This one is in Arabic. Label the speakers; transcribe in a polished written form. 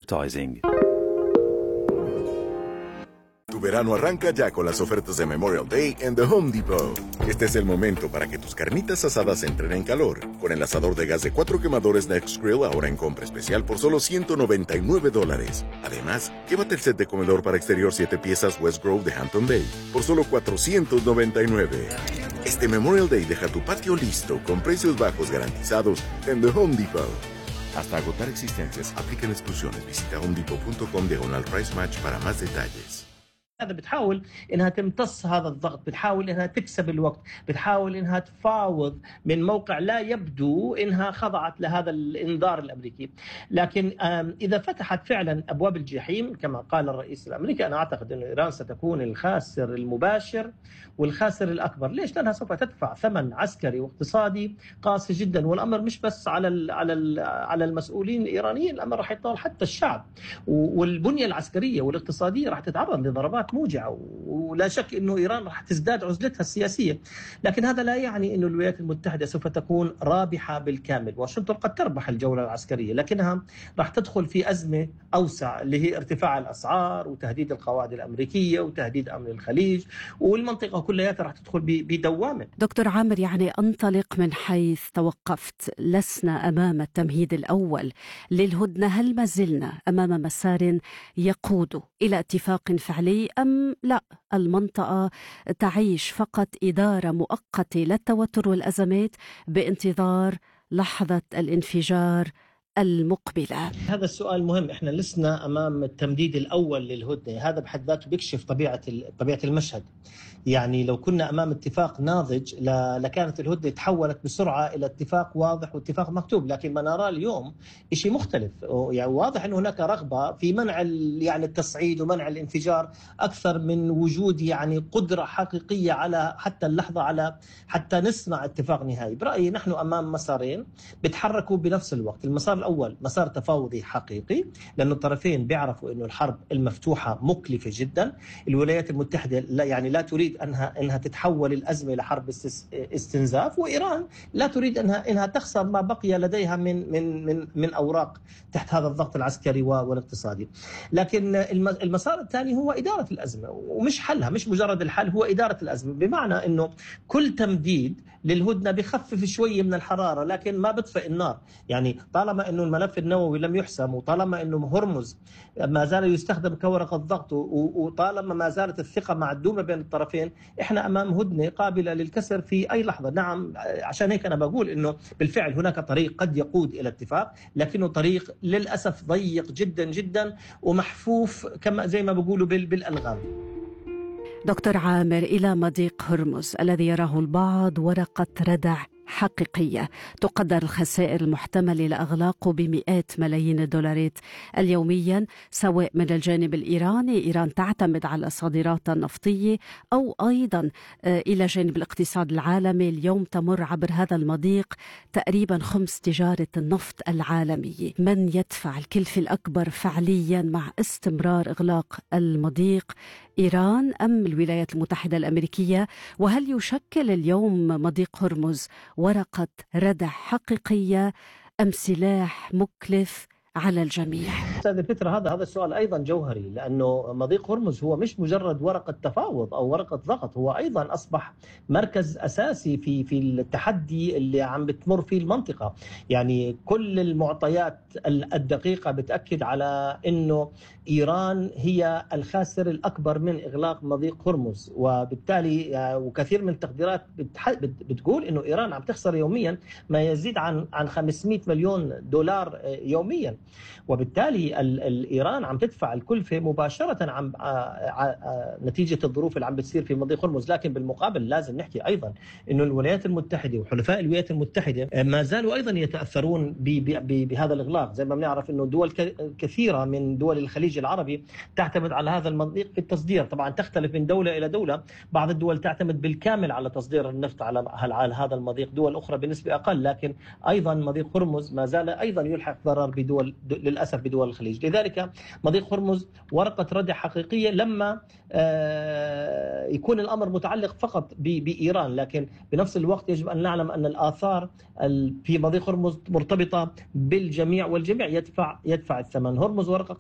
Speaker 1: advertising.
Speaker 2: Tu verano arranca ya con las ofertas de Memorial Day en The Home Depot. Este es el momento para que tus carnitas asadas entren en calor. Con el asador de gas de 4 quemadores Next Grill ahora en compra especial por solo $199. Además, llévate el set de comedor para exterior 7 piezas West Grove de Hampton Bay por solo $499. Este Memorial Day deja tu patio listo con precios bajos garantizados en The Home Depot. Hasta agotar existencias, aplican exclusiones. Visita homedepot.com/price match para más detalles.
Speaker 3: هذا بتحاول انها تمتص هذا الضغط، بتحاول انها تكسب الوقت، بتحاول انها تفاوض من موقع لا يبدو انها خضعت لهذا الانذار الامريكي. لكن اذا فتحت فعلا ابواب الجحيم كما قال الرئيس الامريكي، انا اعتقد انه ايران ستكون الخاسر المباشر والخاسر الاكبر. ليش؟ لانها سوف تدفع ثمن عسكري واقتصادي قاسي جدا، والامر مش بس على المسؤولين الايرانيين، الامر راح يطال حتى الشعب، والبنيه العسكريه والاقتصاديه راح تتعرض لضربات موجعة، ولا شك أنه إيران راح تزداد عزلتها السياسية. لكن هذا لا يعني أن الولايات المتحدة سوف تكون رابحة بالكامل. واشنطن قد تربح الجولة العسكرية، لكنها راح تدخل في أزمة أوسع اللي هي ارتفاع الأسعار وتهديد القواعد الأمريكية وتهديد أمن الخليج، والمنطقة كلها راح تدخل بدوامة.
Speaker 4: دكتور عامر، يعني أنطلق من حيث توقفت. لسنا أمام التمهيد الأول للهدنة، هل ما زلنا أمام مسار يقود إلى اتفاق فعلي أم لا المنطقة تعيش فقط إدارة مؤقتة للتوتر والأزمات بانتظار لحظة الانفجار المقبلة؟
Speaker 3: هذا السؤال مهم. احنا لسنا امام التمديد الاول للهدنه، هذا بحد ذاته بيكشف طبيعه المشهد. يعني لو كنا امام اتفاق ناضج لكانت الهدنه تحولت بسرعه الى اتفاق واضح واتفاق مكتوب، لكن ما نراه اليوم شيء مختلف. يعني واضح انه هناك رغبه في منع يعني التصعيد ومنع الانفجار اكثر من وجود يعني قدره حقيقيه على حتى اللحظه على حتى نصنع اتفاق نهائي. برايي نحن امام مسارين بيتحركوا بنفس الوقت. المسار الأول مسار تفاوضي حقيقي، لأن الطرفين بيعرفوا أنه الحرب المفتوحة مكلفة جدا. الولايات المتحدة لا تريد أنها تتحول الأزمة لحرب استنزاف، وإيران لا تريد أنها تخسر ما بقي لديها من أوراق تحت هذا الضغط العسكري والاقتصادي. لكن المسار الثاني هو إدارة الأزمة، ومش حلها، مش مجرد الحل، هو إدارة الأزمة. بمعنى أنه كل تمديد للهدنة بخفف شوية من الحرارة، لكن ما بطفئ النار. يعني طالما أنه الملف النووي لم يحسم، وطالما أنه هرمز ما زال يستخدم كورقة ضغط، وطالما ما زالت الثقة معدومة بين الطرفين، إحنا أمام هدنة قابلة للكسر في أي لحظة. نعم، عشان هيك أنا بقول أنه بالفعل هناك طريق قد يقود إلى اتفاق، لكنه طريق للأسف ضيق جدا جدا ومحفوف كما زي ما بقولوا بالألغام.
Speaker 4: دكتور عامر، إلى مضيق هرمز الذي يراه البعض ورقة ردع حقيقية تقدر الخسائر المحتملة لأغلاقه بمئات ملايين الدولارات اليوميا، سواء من الجانب الإيراني، إيران تعتمد على الصادرات النفطية، أو أيضا إلى جانب الاقتصاد العالمي. اليوم تمر عبر هذا المضيق تقريبا خمس تجارة النفط العالمية. من يدفع الكلفة الأكبر فعليا مع استمرار إغلاق المضيق، إيران أم الولايات المتحدة الأمريكية؟ وهل يشكل اليوم مضيق هرمز ورقة ردع حقيقية أم سلاح مكلف على الجميع؟
Speaker 3: أستاذ بترا، هذا السؤال أيضا جوهري، لأنه مضيق هرمز هو مش مجرد ورقة تفاوض أو ورقة ضغط، هو أيضا أصبح مركز أساسي في التحدي اللي عم بتمر فيه المنطقة. يعني كل المعطيات الدقيقة بتأكد على أنه إيران هي الخاسر الأكبر من إغلاق مضيق هرمز، وبالتالي وكثير من التقديرات بتقول أنه إيران عم تخسر يوميا ما يزيد عن 500 مليون دولار يوميا. وبالتالي إيران عم تدفع الكلفة مباشرة عن نتيجة الظروف اللي عم بتصير في مضيق هرمز. لكن بالمقابل لازم نحكي أيضا إنه الولايات المتحدة وحلفاء الولايات المتحدة ما زالوا أيضا يتأثرون بهذا الإغلاق. زي ما بنعرف إنه دول كثيرة من دول الخليج العربي تعتمد على هذا المضيق في التصدير. طبعا تختلف من دولة إلى دولة، بعض الدول تعتمد بالكامل على تصدير النفط على هذا المضيق، دول أخرى بنسبة أقل. لكن أيضا مضيق هرمز ما زال أيضا يلحق ضرر للأسف بدول الخليج. لذلك مضيق هرمز ورقة ردع حقيقية لما يكون الأمر متعلق فقط بإيران، لكن بنفس الوقت يجب أن نعلم أن الآثار في مضيق هرمز مرتبطة بالجميع، والجميع يدفع الثمن. هرمز ورقة